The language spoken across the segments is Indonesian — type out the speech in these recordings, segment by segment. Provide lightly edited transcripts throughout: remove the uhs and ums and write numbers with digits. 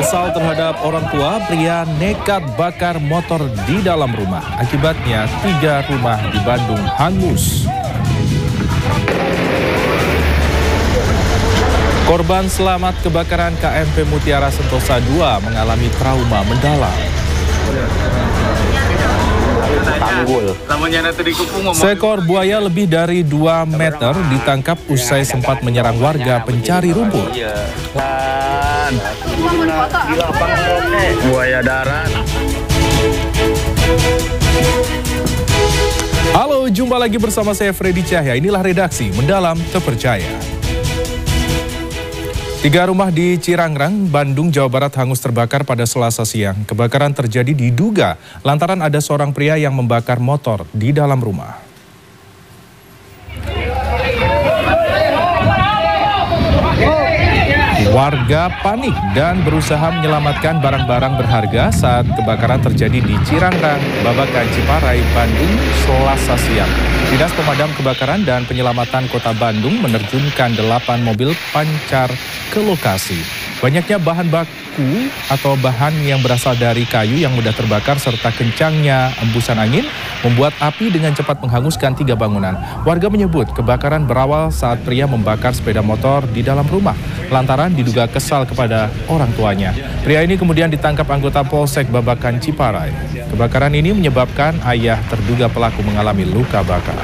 Kesal terhadap orang tua, pria nekat bakar motor di dalam rumah. Akibatnya 3 rumah di Bandung hangus. Korban selamat kebakaran KMP Mutiara Sentosa II mengalami trauma mendalam. Seekor buaya lebih dari 2 meter ditangkap usai sempat menyerang warga pencari rumput. Buaya darat. Halo, jumpa lagi bersama saya Freddy Cahya. Inilah redaksi Mendalam Terpercaya. 3 rumah di Cirangrang, Bandung, Jawa Barat hangus terbakar pada Selasa siang. Kebakaran terjadi diduga lantaran ada seorang pria yang membakar motor di dalam rumah. Warga panik dan berusaha menyelamatkan barang-barang berharga saat kebakaran terjadi di Cirangrang, Babakan, Ciparai, Bandung, Selasa siang. Dinas Pemadam Kebakaran dan Penyelamatan Kota Bandung menerjunkan 8 mobil pancar ke lokasi. Banyaknya bahan baku atau bahan yang berasal dari kayu yang mudah terbakar serta kencangnya embusan angin membuat api dengan cepat menghanguskan 3 bangunan. Warga menyebut kebakaran berawal saat pria membakar sepeda motor di dalam rumah lantaran diduga kesal kepada orang tuanya. Pria ini kemudian ditangkap anggota Polsek Babakan Ciparai. Kebakaran ini menyebabkan ayah terduga pelaku mengalami luka bakar.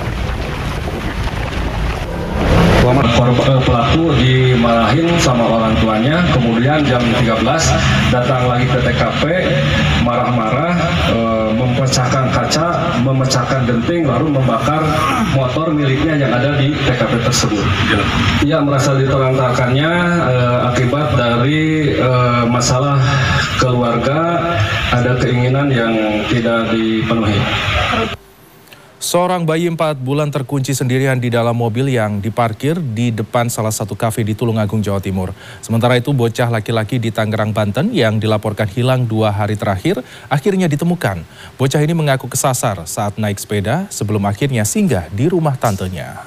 Pelaku dimarahin sama orang tuanya, kemudian jam 13 datang lagi ke TKP, marah-marah, memecahkan kaca, memecahkan genting, lalu membakar motor miliknya yang ada di TKP tersebut. Ia merasa ditelantarkannya akibat dari masalah keluarga, ada keinginan yang tidak dipenuhi. Seorang bayi 4 bulan terkunci sendirian di dalam mobil yang diparkir di depan salah satu kafe di Tulungagung, Jawa Timur. Sementara itu bocah laki-laki di Tangerang, Banten yang dilaporkan hilang 2 hari terakhir akhirnya ditemukan. Bocah ini mengaku kesasar saat naik sepeda sebelum akhirnya singgah di rumah tantenya.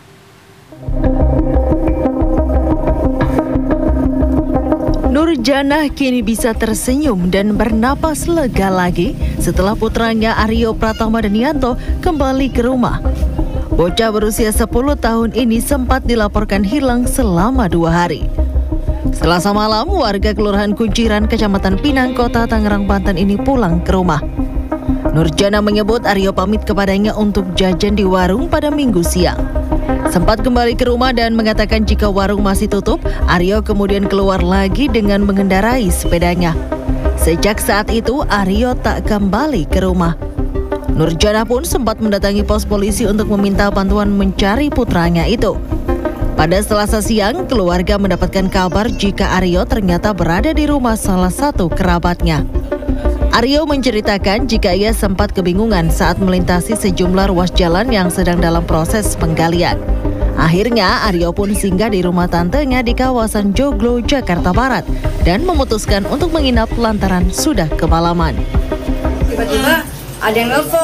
Nurjanah kini bisa tersenyum dan bernapas lega lagi setelah putranya Aryo Pratama Danianto kembali ke rumah. Bocah berusia 10 tahun ini sempat dilaporkan hilang selama 2 hari. Selasa malam, warga Kelurahan Kunciran, Kecamatan Pinang, Kota Tangerang, Banten ini pulang ke rumah. Nurjanah menyebut Aryo pamit kepadanya untuk jajan di warung pada Minggu siang. Sempat kembali ke rumah dan mengatakan jika warung masih tutup, Aryo kemudian keluar lagi dengan mengendarai sepedanya. Sejak saat itu, Aryo tak kembali ke rumah. Nurjanah pun sempat mendatangi pos polisi untuk meminta bantuan mencari putranya itu. Pada Selasa siang, keluarga mendapatkan kabar jika Aryo ternyata berada di rumah salah satu kerabatnya. Aryo menceritakan jika ia sempat kebingungan saat melintasi sejumlah ruas jalan yang sedang dalam proses penggalian. Akhirnya Aryo pun singgah di rumah tantenya di kawasan Joglo, Jakarta Barat dan memutuskan untuk menginap lantaran sudah kemalaman. Tiba-tiba ada yang nelfon.